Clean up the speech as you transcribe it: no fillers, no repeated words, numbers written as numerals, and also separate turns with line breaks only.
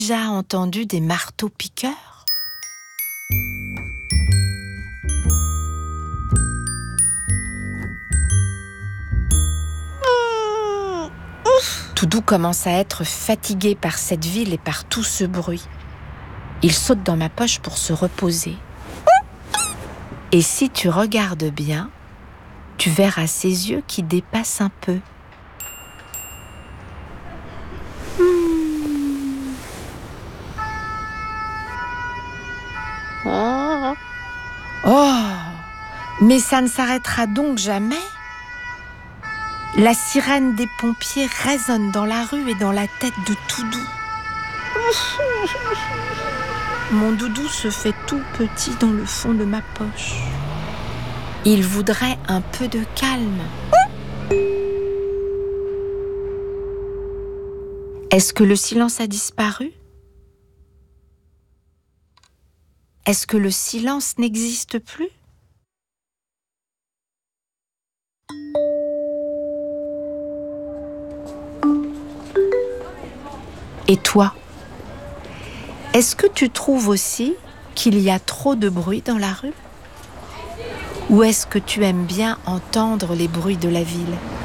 Déjà entendu des marteaux-piqueurs? Toudou commence à être fatigué par cette ville et par tout ce bruit. Il saute dans ma poche pour se reposer. Et si tu regardes bien, tu verras ses yeux qui dépassent un peu. Oh, mais ça ne s'arrêtera donc jamais. La sirène des pompiers résonne dans la rue et dans la tête de Toudou. Mon doudou se fait tout petit dans le fond de ma poche. Il voudrait un peu de calme. Est-ce que le silence a disparu? Est-ce que le silence n'existe plus? Et toi? Est-ce que tu trouves aussi qu'il y a trop de bruit dans la rue? Ou est-ce que tu aimes bien entendre les bruits de la ville?